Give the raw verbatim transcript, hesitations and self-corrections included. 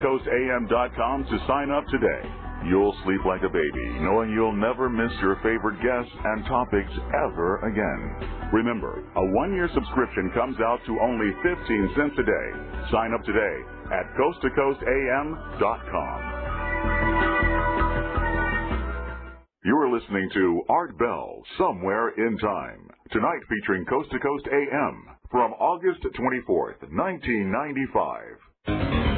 coast a m dot com to sign up today. You'll sleep like a baby, knowing you'll never miss your favorite guests and topics ever again. Remember, a one-year subscription comes out to only fifteen cents a day. Sign up today at coast to coast a m dot com. You are listening to Art Bell, Somewhere in Time. Tonight featuring Coast to Coast A M from August twenty-fourth, nineteen ninety-five.